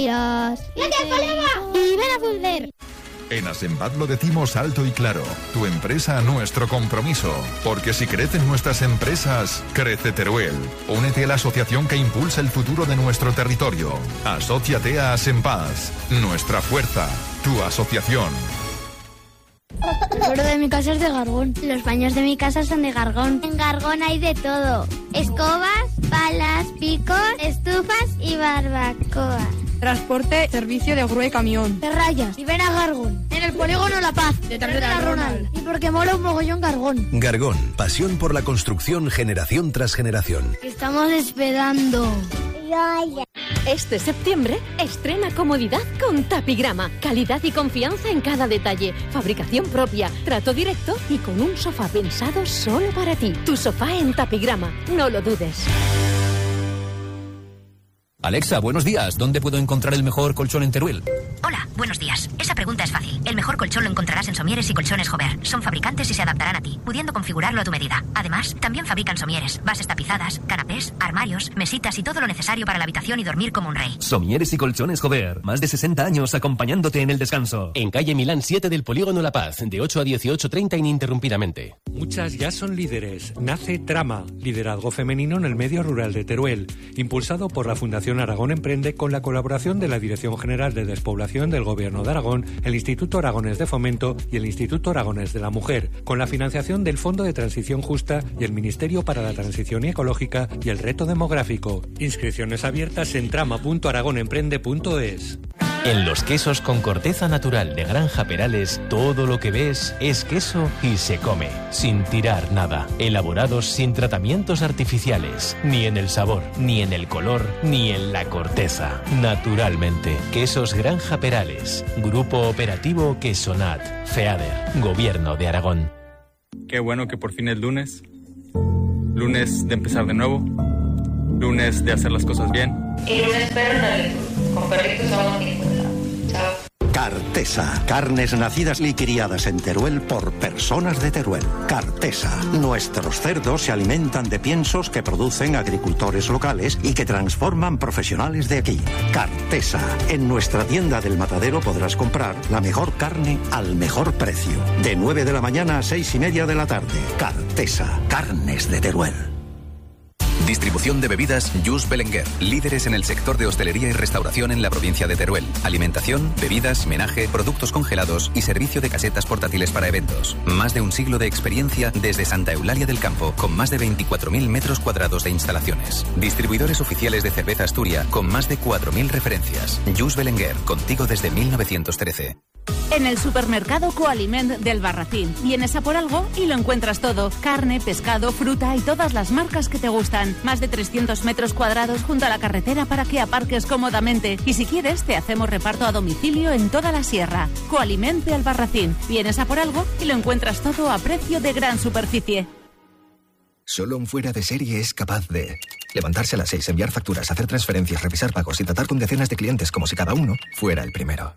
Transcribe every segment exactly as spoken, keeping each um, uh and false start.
Gracias, colega. Y ven a Fulver. En Asenbad lo decimos alto y claro. Tu empresa, nuestro compromiso. Porque si crecen nuestras empresas, crece Teruel. Únete a la asociación que impulsa el futuro de nuestro territorio. Asóciate a Asenbad. Nuestra fuerza. Tu asociación. El suelo de mi casa es de Gargón. Los baños de mi casa son de Gargón. En Gargón hay de todo. Escobas, palas, picos, estufas y barbacoas. Transporte, servicio de grúa y camión. De rayas. Y ven a Gargón. En el polígono La Paz. De Tercera Ronald. Y porque mola un mogollón Gargón. Gargón. Pasión por la construcción generación tras generación. Estamos esperando. Este septiembre, estrena comodidad con Tapigrama. Calidad y confianza en cada detalle. Fabricación propia, trato directo y con un sofá pensado solo para ti. Tu sofá en Tapigrama. No lo dudes. Alexa, buenos días. ¿Dónde puedo encontrar el mejor colchón en Teruel? Hola, buenos días. Esa pregunta es fácil. El mejor colchón lo encontrarás en Somieres y Colchones Jover. Son fabricantes y se adaptarán a ti, pudiendo configurarlo a tu medida. Además, también fabrican somieres, bases tapizadas, canapés, armarios, mesitas y todo lo necesario para la habitación y dormir como un rey. Somieres y Colchones Jover. Más de sesenta años acompañándote en el descanso. En calle Milán siete del Polígono La Paz, de ocho a dieciocho treinta ininterrumpidamente. Muchas ya son líderes. Nace Trama, liderazgo femenino en el medio rural de Teruel, impulsado por la Fundación Aragón Emprende con la colaboración de la Dirección General de Despoblación del Gobierno de Aragón, el Instituto Aragonés de Fomento y el Instituto Aragonés de la Mujer, con la financiación del Fondo de Transición Justa y el Ministerio para la Transición Ecológica y el Reto Demográfico. Inscripciones abiertas en trama punto aragón emprende punto es. En los quesos con corteza natural de Granja Perales, todo lo que ves es queso y se come, sin tirar nada. Elaborados sin tratamientos artificiales, ni en el sabor, ni en el color, ni en la corteza. Naturalmente, Quesos Granja Perales. Grupo Operativo Quesonat. FEADER. Gobierno de Aragón. Qué bueno que por fin es lunes. Lunes de empezar de nuevo. Lunes de hacer las cosas bien. Y lunes perro con perritos a Chao. Cartesa, carnes nacidas y criadas en Teruel por personas de Teruel. Cartesa, nuestros cerdos se alimentan de piensos que producen agricultores locales y que transforman profesionales de aquí. Cartesa, en nuestra tienda del Matadero podrás comprar la mejor carne al mejor precio. De nueve de la mañana a seis y media de la tarde. Cartesa, carnes de Teruel. Distribución de bebidas Jus Belenguer, líderes en el sector de hostelería y restauración en la provincia de Teruel. Alimentación, bebidas, menaje, productos congelados y servicio de casetas portátiles para eventos. Más de un siglo de experiencia desde Santa Eulalia del Campo, con más de veinticuatro mil metros cuadrados de instalaciones. Distribuidores oficiales de cerveza Asturia, con más de cuatro mil referencias. Jus Belenguer, contigo desde mil novecientos trece. En el supermercado Coaliment del Barracín. Vienes a por algo y lo encuentras todo. Carne, pescado, fruta y todas las marcas que te gustan. Más de trescientos metros cuadrados junto a la carretera para que aparques cómodamente. Y si quieres, te hacemos reparto a domicilio en toda la sierra. Coaliment del Barracín. Vienes a por algo y lo encuentras todo a precio de gran superficie. Solo un fuera de serie es capaz de levantarse a las seis, enviar facturas, hacer transferencias, revisar pagos y tratar con decenas de clientes como si cada uno fuera el primero.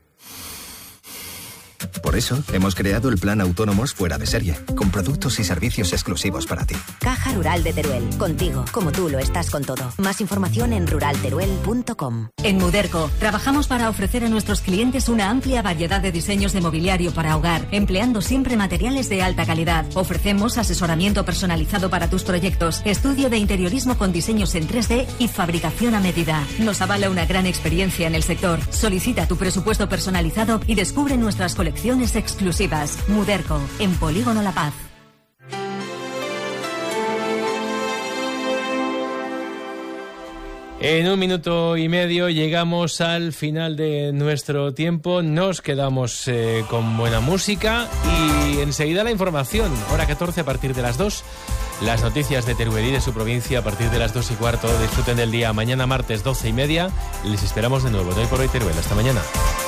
Por eso, hemos creado el plan Autónomos Fuera de Serie, con productos y servicios exclusivos para ti. Caja Rural de Teruel, contigo, como tú lo estás con todo. Más información en rural teruel punto com. En Muderco, trabajamos para ofrecer a nuestros clientes una amplia variedad de diseños de mobiliario para hogar, empleando siempre materiales de alta calidad. Ofrecemos asesoramiento personalizado para tus proyectos, estudio de interiorismo con diseños en tres D y fabricación a medida. Nos avala una gran experiencia en el sector. Solicita tu presupuesto personalizado y descubre nuestras colecciones exclusivas. Muderco, en Polígono La Paz. En un minuto y medio llegamos al final de nuestro tiempo. Nos quedamos eh, con buena música y enseguida la información. Hora catorce a partir de las dos. Las noticias de Teruel y de su provincia a partir de las dos y cuarto. Disfruten del día. Mañana martes doce y media. Les esperamos de nuevo. Doy por hoy Teruel. Hasta mañana.